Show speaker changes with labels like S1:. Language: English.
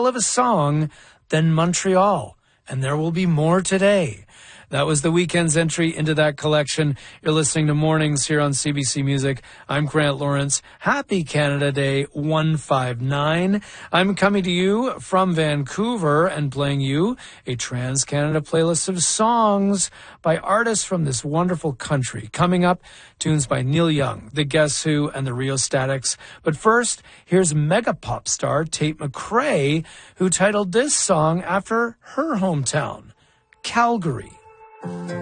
S1: of a song than Montreal. And there will be more today. That was the weekend's entry into that collection. You're listening to Mornings here on CBC Music. I'm Grant Lawrence. Happy Canada Day 159. I'm coming to you from Vancouver and playing you a Trans-Canada playlist of songs by artists from this wonderful country. Coming up, tunes by Neil Young, The Guess Who, and the Rheostatics. But first, here's mega pop star Tate McRae, who titled this song after her hometown, Calgary.